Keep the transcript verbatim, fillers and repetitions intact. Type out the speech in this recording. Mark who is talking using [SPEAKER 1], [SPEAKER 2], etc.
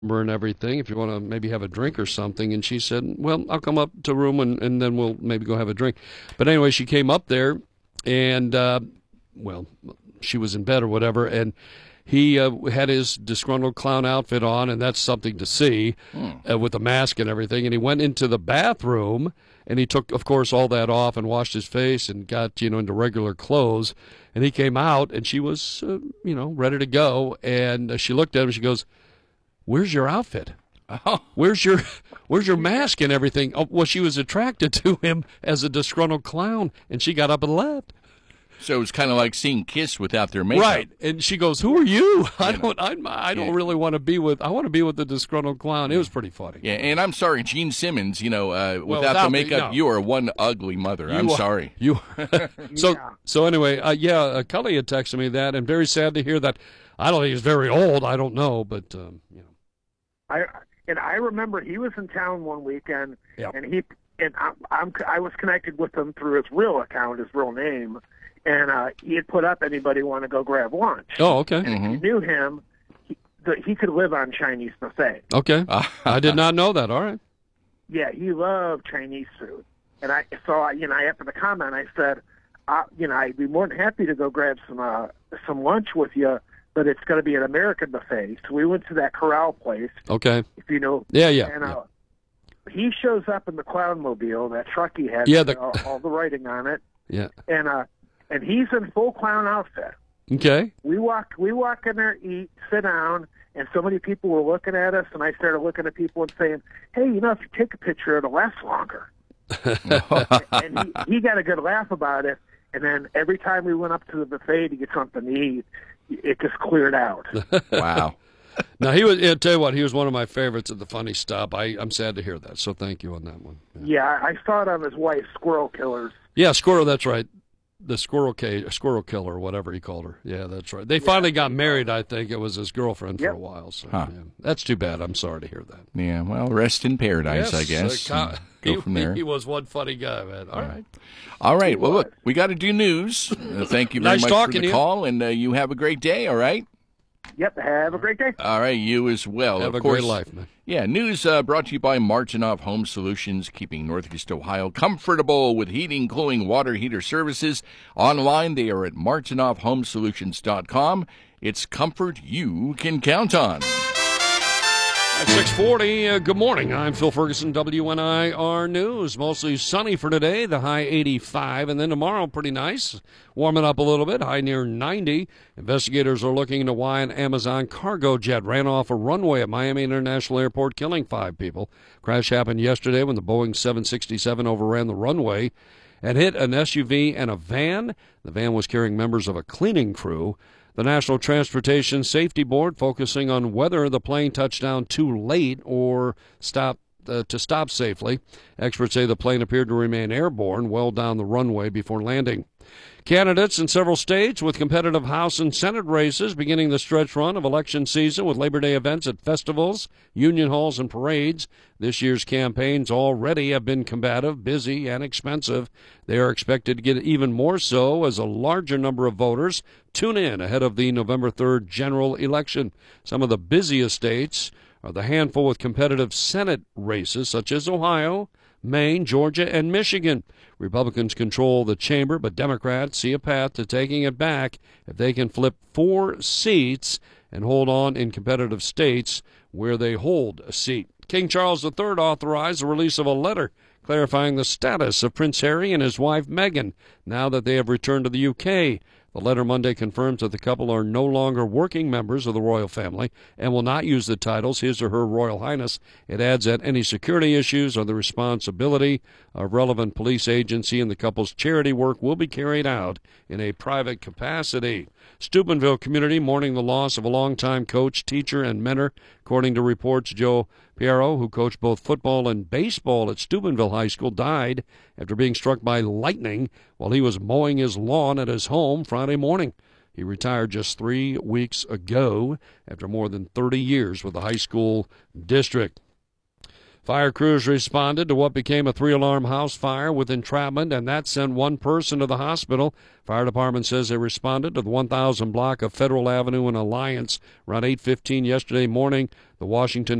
[SPEAKER 1] and everything if you want to maybe have a drink or something. And she said, well, I'll come up to room and, and then we'll maybe go have a drink. But anyway, she came up there and, uh, well, she was in bed or whatever. And he uh, had his disgruntled clown outfit on, and that's something to see hmm. uh, with the mask and everything. And he went into the bathroom, and he took, of course, all that off and washed his face and got, you know, into regular clothes. And he came out, and she was, uh, you know, ready to go. And uh, she looked at him, and she goes, where's your outfit? Oh. Where's your where's your mask and everything? Oh, well, she was attracted to him as a disgruntled clown, and she got up and left.
[SPEAKER 2] So it was kind of like seeing Kiss without their makeup.
[SPEAKER 1] Right. And she goes, who are you? I don't I'm, I don't yeah. really want to be with, I want to be with the disgruntled clown. It was pretty funny.
[SPEAKER 2] Yeah, and I'm sorry, Gene Simmons, you know, uh, without, well, without the makeup, no. you are one ugly mother. You I'm are, sorry.
[SPEAKER 1] You. so, yeah. so anyway, uh, yeah, uh, Kelly had texted me that, and very sad to hear that. I don't think he's very old. I don't know, but, um, you know.
[SPEAKER 3] I And I remember he was in town one weekend,
[SPEAKER 1] yep.
[SPEAKER 3] and he and I, I'm, I was connected with him through his real account, his real name. And uh, he had put up, anybody want to go grab lunch?
[SPEAKER 1] Oh, okay.
[SPEAKER 3] And
[SPEAKER 1] mm-hmm.
[SPEAKER 3] if you knew him, he, the, he could live on Chinese buffet.
[SPEAKER 1] Okay. I did not know that. All right.
[SPEAKER 3] Yeah, he loved Chinese food. And I so, I, you know, after the comment, I said, uh, you know, I'd be more than happy to go grab some uh, some lunch with you, but it's going to be an American buffet. So we went to that Corral place.
[SPEAKER 1] Okay.
[SPEAKER 3] If you know.
[SPEAKER 1] Yeah, yeah.
[SPEAKER 3] And, uh,
[SPEAKER 1] yeah.
[SPEAKER 3] he shows up in the Clownmobile, that truck he had,
[SPEAKER 1] yeah, the...
[SPEAKER 3] all, all the writing on it.
[SPEAKER 1] Yeah.
[SPEAKER 3] And, uh, And he's in full clown outfit.
[SPEAKER 1] Okay.
[SPEAKER 3] We walk, we walk in there, eat, sit down, and so many people were looking at us, and I started looking at people and saying, "Hey, you know, if you take a picture, it'll last longer." and he, he got a good laugh about it. And then every time we went up to the buffet to get something to eat, it just cleared out.
[SPEAKER 2] Wow.
[SPEAKER 1] Now, he was, I'll tell you what, he was one of my favorites at the Funny Stop. I, I'm sad to hear that, so thank you on that one.
[SPEAKER 3] Yeah, yeah I saw it on his wife, Squirrel Killers.
[SPEAKER 1] Yeah, Squirrel, that's right. The squirrel K, squirrel killer, whatever he called her. Yeah, that's right. They yeah. finally got married, I think. It was his girlfriend for
[SPEAKER 3] yep.
[SPEAKER 1] a while. So
[SPEAKER 2] huh.
[SPEAKER 1] yeah. That's too bad. I'm sorry to hear that.
[SPEAKER 2] Yeah, well, rest in paradise,
[SPEAKER 1] yes,
[SPEAKER 2] I guess.
[SPEAKER 1] Uh,
[SPEAKER 2] go
[SPEAKER 1] he,
[SPEAKER 2] from there.
[SPEAKER 1] He was one funny guy, man. All yeah. right.
[SPEAKER 2] All right. Well, look, we got to do news. Uh, thank you very
[SPEAKER 1] nice
[SPEAKER 2] much
[SPEAKER 1] talking
[SPEAKER 2] for the
[SPEAKER 1] to you.
[SPEAKER 2] call, and uh, you have a great day, all right?
[SPEAKER 3] Yep, have a great day.
[SPEAKER 2] All right, you as well.
[SPEAKER 1] Have
[SPEAKER 2] of
[SPEAKER 1] a
[SPEAKER 2] course,
[SPEAKER 1] great life, man.
[SPEAKER 2] Yeah, news uh, brought to you by Martinoff Home Solutions, keeping Northeast Ohio comfortable with heating, cooling, water heater services. Online, they are at martinoff home solutions dot com. It's comfort you can count on.
[SPEAKER 1] At six forty, uh, good morning. I'm Phil Ferguson, W N I R News. Mostly sunny for today, the high eighty-five, and then tomorrow pretty nice. Warming up a little bit, high near ninety. Investigators are looking into why an Amazon cargo jet ran off a runway at Miami International Airport, killing five people. Crash happened yesterday when the Boeing seven sixty-seven overran the runway and hit an S U V and a van. The van was carrying members of a cleaning crew. The National Transportation Safety Board focusing on whether the plane touched down too late or stopped uh, to stop safely. Experts say the plane appeared to remain airborne well down the runway before landing. Candidates in several states with competitive House and Senate races beginning the stretch run of election season with Labor Day events at festivals, union halls, and parades. This year's campaigns already have been combative, busy, and expensive. They are expected to get even more so as a larger number of voters tune in ahead of the November third general election. Some of the busiest states are the handful with competitive Senate races, such as Ohio, Maine, Georgia, and Michigan. Republicans control the chamber, but Democrats see a path to taking it back if they can flip four seats and hold on in competitive states where they hold a seat. King Charles the Third authorized the release of a letter clarifying the status of Prince Harry and his wife Meghan now that they have returned to the U K. The letter Monday confirms that the couple are no longer working members of the royal family and will not use the titles His or Her Royal Highness. It adds that any security issues are the responsibility of relevant police agency and the couple's charity work will be carried out in a private capacity. Steubenville community mourning the loss of a longtime coach, teacher, and mentor. According to reports, Joe Piero, who coached both football and baseball at Steubenville High School, died after being struck by lightning while he was mowing his lawn at his home Friday morning. He retired just three weeks ago after more than thirty years with the high school district. Fire crews responded to what became a three-alarm house fire with entrapment, and that sent one person to the hospital. Fire department says they responded to the one thousand block of Federal Avenue in Alliance around eight fifteen yesterday morning. The Washington